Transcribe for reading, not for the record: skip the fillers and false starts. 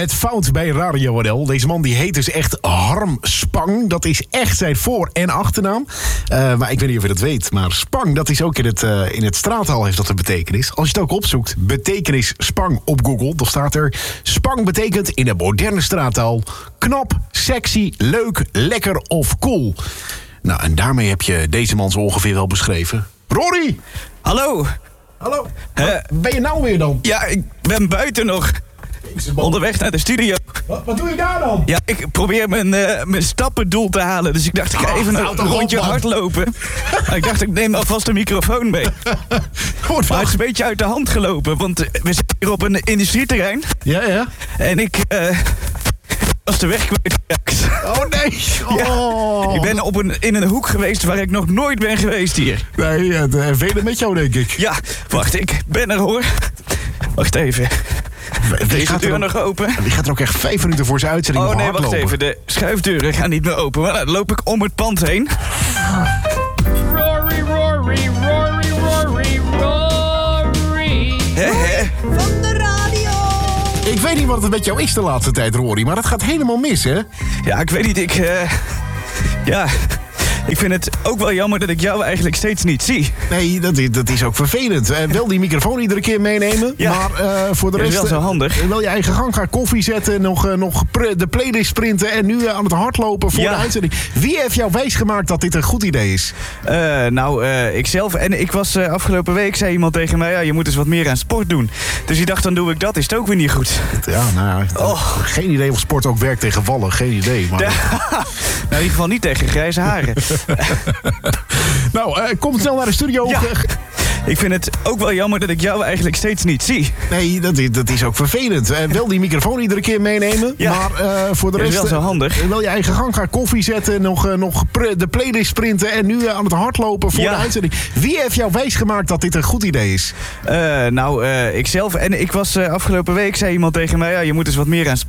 met Fout bij Radio NL. Deze man die heet dus echt Harm Spang. Dat is echt zijn voor- en achternaam. Maar ik weet niet of je dat weet. Maar Spang, dat is ook in het straattaal heeft dat een betekenis. Als je het ook opzoekt, betekenis Spang op Google, dan staat er... Spang betekent in de moderne straattaal knap, sexy, leuk, lekker of cool. Nou, en daarmee heb je deze man zo ongeveer wel beschreven. Rory! Hallo. Hallo. Wat ben je nou weer dan? Ja, ik ben buiten nog. Onderweg naar de studio. Wat doe je daar dan? Ja, ik probeer mijn stappendoel te halen. Dus ik dacht, ik ga even een rondje hardlopen. Maar ik dacht, ik neem alvast de microfoon mee. Maar het is een beetje uit de hand gelopen. Want we zitten hier op een industrieterrein. Ja. En ik was de weg kwijt. Oh nee. Oh. Ja, ik ben in een hoek geweest waar ik nog nooit ben geweest hier. Nee, velen met jou denk ik. Ja, wacht, ik ben er hoor. Wacht even. Deze deur nog open? Die gaat er ook echt 5 minuten voor zijn uitzending Oh nee, hardlopen. wacht even. De schuifdeuren gaan niet meer open. Maar dan loop ik om het pand heen. Rory, Rory, Rory, Rory, Rory. Van de radio. Ik weet niet wat het met jou is de laatste tijd, Rory, maar het gaat helemaal mis, hè? Ja, ik weet niet. Ik vind het ook wel jammer dat ik jou eigenlijk steeds niet zie. Nee, dat is ook vervelend. Wel die microfoon iedere keer meenemen. Ja, maar voor de dat is rest... wel zo handig. Wel je eigen gang gaan koffie zetten. Nog de playlist printen. En nu aan het hardlopen voor de uitzending. Wie heeft jou wijsgemaakt dat dit een goed idee is? Ikzelf. En ik was afgelopen week, zei iemand tegen mij... Ja, je moet eens wat meer aan sport doen. Dus ik dacht, dan doe ik dat. Is het ook weer niet goed. Ja, geen idee of sport ook werkt tegen vallen. Geen idee. Maar... Nou, in ieder geval niet tegen grijze haren. Kom snel naar de studio. Ja. Ik vind het ook wel jammer dat ik jou eigenlijk steeds niet zie. Nee, dat is ook vervelend. Wel die microfoon iedere keer meenemen. Ja, maar voor de rest... Dat is wel zo handig. Wel je eigen gang gaan koffie zetten. Nog de playlist printen. En nu aan het hardlopen voor de uitzending. Wie heeft jou wijsgemaakt dat dit een goed idee is? Ikzelf. En ik was afgelopen week, zei iemand tegen mij... Ja, je moet eens wat meer aan